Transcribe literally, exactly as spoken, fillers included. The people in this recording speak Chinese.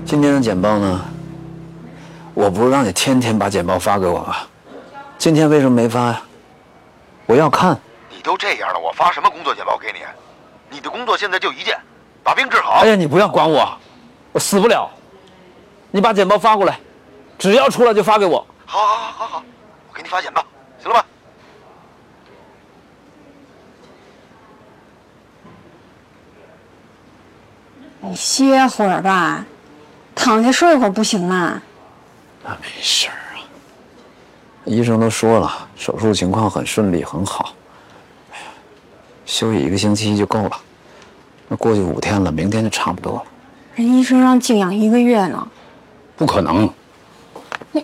今天的简报呢？我不是让你天天把简报发给我吗？今天为什么没发呀？我要看。 你都这样了，我发什么工作简报给你？你的工作现在就一件，把病治好。 哎呀，你不要管我，我死不了。你把简报发过来，只要出来就发给我。 好，好，好，好，好，我给你发简报，行了吧？ 你歇会儿吧，躺下睡会儿不行吗？ 那没事儿啊，医生都说了，手术情况很顺利，很好。哎呀，休息一个星期就够了。那过去五天了，明天就差不多了。 人医生让静养一个月呢。 不可能，